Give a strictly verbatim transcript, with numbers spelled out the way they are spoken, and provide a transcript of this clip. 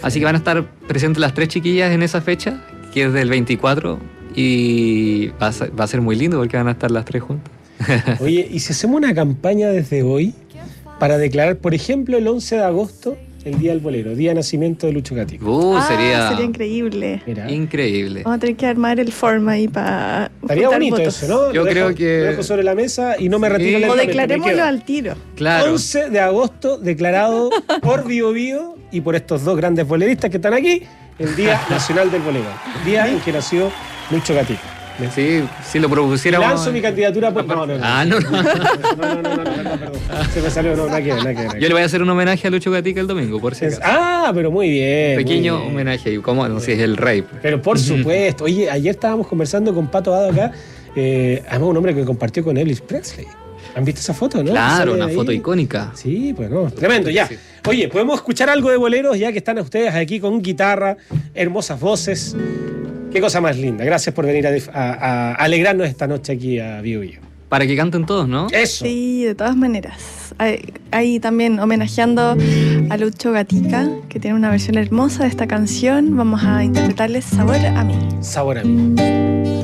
Así que van a estar presentes las tres chiquillas en esa fecha, que es del veinticuatro, y va a ser, va a ser muy lindo porque van a estar las tres juntas. Oye, ¿y si hacemos una campaña desde hoy para declarar, por ejemplo, el once de agosto, el Día del Bolero, Día de Nacimiento de Lucho Gatica? Uh, ah, sería, sería increíble. Mira. Increíble. Vamos a tener que armar el form ahí para. Estaría bonito votos. eso, ¿no? Yo Lo creo dejo, que- Lo dejo sobre la mesa y no me Sí. retiro O O lentamente, me declarémoslo quedo. al tiro. Claro. once de agosto, declarado por Bio Bio y por estos dos grandes boleristas que están aquí, el Día Nacional del Bolero, el día en que nació Lucho Gatica. Sí, si lo propusiéramos. Lanzo mi candidatura por... No, no, no. Ah, no, no. No, no, no, no, no, perdón, perdón. Se me salió, no, nada que ver, nada que ver, nada que Yo le voy a hacer un homenaje a Lucho Gatica el domingo, por si ver. acaso. Ah, pero muy bien. Pequeño muy bien. homenaje, y como no, si es el rey. pues. Pero por supuesto. Oye, ayer estábamos conversando con Pato Dado acá, eh, además un hombre que compartió con Elvis Presley. ¿Han visto esa foto, no? Claro, Sale una ahí. foto icónica. Sí, pues no, tremendo, ya. Sí. Oye, podemos escuchar algo de boleros ya que están ustedes aquí con guitarra, hermosas voces. Qué cosa más linda. Gracias por venir a, dif- a- a alegrarnos esta noche aquí a Bio Bio. Para que canten todos, ¿no? Eso. Sí, de todas maneras. Ahí, ahí también homenajeando a Lucho Gatica, que tiene una versión hermosa de esta canción. Vamos a interpretarles Sabor a mí. Sabor a mí.